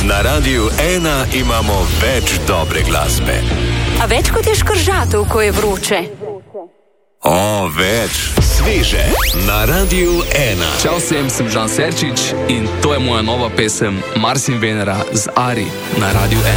Na Radiu 1 imamo več dobre glasbe. A več kot je škržatov, ko je vroče. Več. Sveže. Na Radiu 1. Čau vsem, sem Žan Serčič in to je moja nova pesem Mars in Venera z Ari na Radiu 1.